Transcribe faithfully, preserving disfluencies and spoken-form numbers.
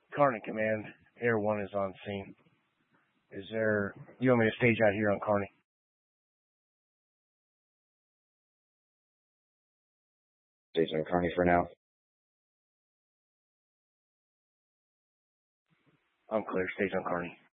Kearney Command, Air One is on scene. Is there, you want me to stage out here on Kearney? Stage on Kearney for now. I'm clear, stage on Kearney.